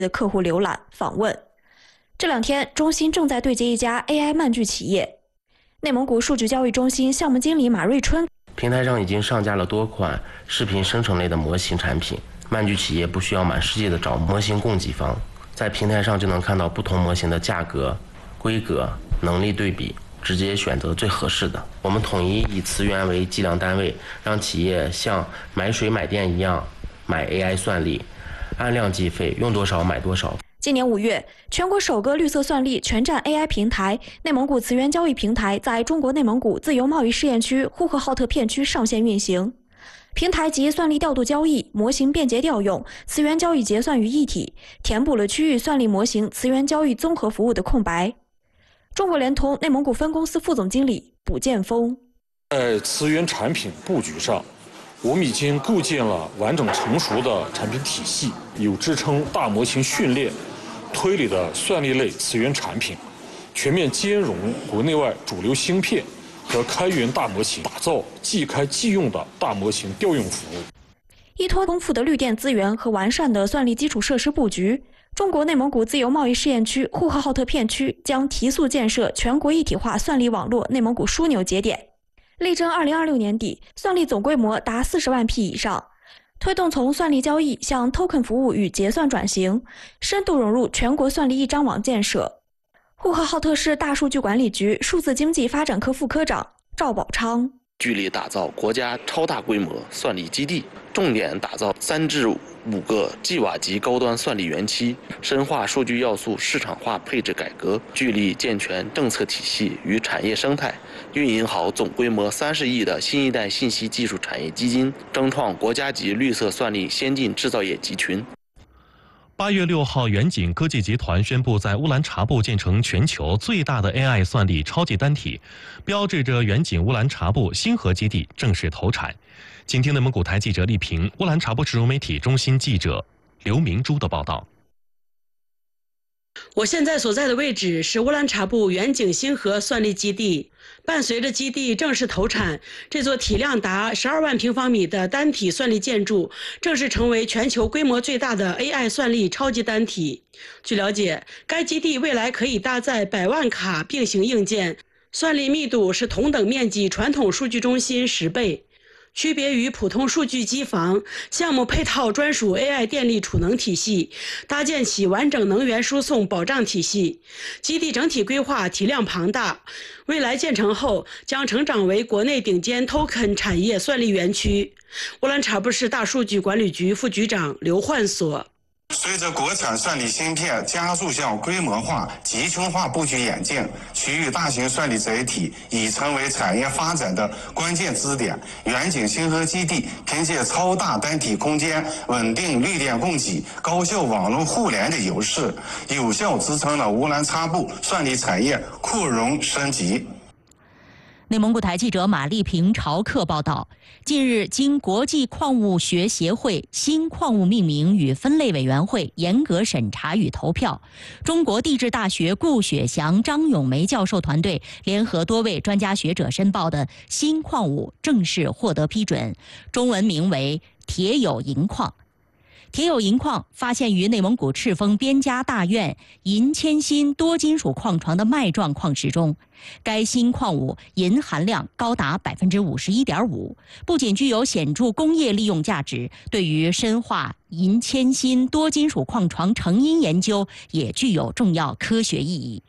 的客户浏览、访问。这两天，中心正在对接一家 AI 漫剧企业。内蒙古数据交易中心项目经理马瑞春， 平台上已经上架了多款视频生成类的模型产品，漫剧企业不需要满世界的找模型供给方，在平台上就能看到不同模型的价格、规格、能力对比，直接选择最合适的。我们统一以词源为计量单位，让企业像买水买电一样买 AI 算力，按量计费，用多少买多少。 今年5月，全国首个绿色算力全站 AI 平台内蒙古词源交易平台在中国内蒙古自由贸易试验区呼和浩特片区上线运行。平台集算力调度交易、模型便捷调用、词源交易结算于一体，填补了区域算力模型词源交易综合服务的空白。中国联通内蒙古分公司副总经理卜建峰， 在词源产品布局上，我们已经构建了完整成熟的产品体系，有支撑大模型训练、推理的算力类词源产品，全面兼容国内外主流芯片和开源大模型，打造即开即用的大模型调用服务。 依托丰富的绿电资源和完善的算力基础设施布局，中国内蒙古自由贸易试验区呼和浩特片区将提速建设全国一体化算力网络内蒙古枢纽节点，力争2026年底算力总规模达40万匹以上，推动从算力交易向 token 服务与结算转型，深度融入全国算力一张网建设。呼和浩特市大数据管理局数字经济发展科副科长赵宝昌， 聚力打造国家超大规模算力基地，重点打造3至5个 G 瓦级高端算力园区，深化数据要素市场化配置改革，聚力健全政策体系与产业生态，运营好总规模30亿的新一代信息技术产业基金，争创国家级绿色算力先进制造业集群。 8月6号，远景科技集团宣布在乌兰察布建成全球最大的 AI 算力超级单体，标志着远景乌兰察布星河基地正式投产。请听内蒙古台记者丽萍、乌兰察布市融媒体中心记者刘明珠的报道。 我现在所在的位置是乌兰察布远景星河算力基地。伴随着基地正式投产，这座体量达12万平方米的单体算力建筑正式成为全球规模最大的 AI 算力超级单体。据了解，该基地未来可以搭载100万卡并行硬件，算力密度是同等面积传统数据中心10倍。区别于普通数据机房，项目配套专属 AI 电力储能体系，搭建起完整能源输送保障体系。基地整体规划体量庞大，未来建成后将成长为国内顶尖 token 产业算力园区。乌兰察布市大数据管理局副局长刘焕所。 随着国产算力芯片加速向规模化、集群化布局演进，区域大型算力载体已成为产业发展的关键支点。远景星河基地凭借超大单体空间、稳定绿电供给、高效网络互联的优势，有效支撑了乌兰察布算力产业扩容升级。 内蒙古台记者马丽萍、朝客报道，近日，经国际矿物学协会新矿物命名与分类委员会严格审查与投票，中国地质大学顾雪祥、张永梅教授团队联合多位专家学者申报的新矿物正式获得批准，中文名为铁铀银矿。铁铀银矿发现于内蒙古赤峰边家大院银铅锌多金属矿床的脉状矿石中，该新矿物银含量高达51.5%，不仅具有显著工业利用价值，对于深化银铅锌多金属矿床成因研究也具有重要科学意义。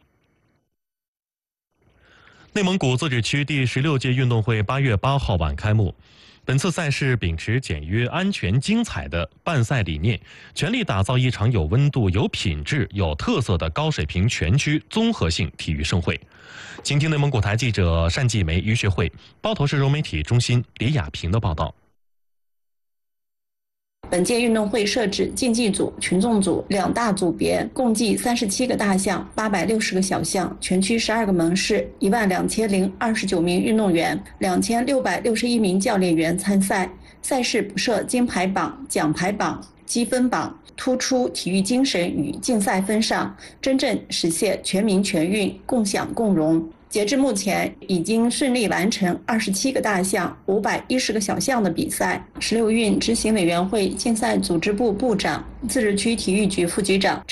内蒙古自治区第16届运动会8月8号晚开幕。本次赛事秉持简约、安全、精彩的办赛理念，全力打造一场有温度、有品质、有特色的高水平全区综合性体育盛会。请听内蒙古台记者单继梅、于学会、包头市融媒体中心李亚平的报道。 本届运动会设置竞技组、群众组2大组别，共计37个大项、860个小项，全区12个门市，12029名运动员，2661名教练员参赛。赛事不设金牌榜、奖牌榜、积分榜， 突出体育精神与竞赛风尚，真正实现全民全运、共享共荣。截至目前，已经顺利完成27个大项、510个小项的比赛。16运执行委员会竞赛组织部部长、自治区体育局副局长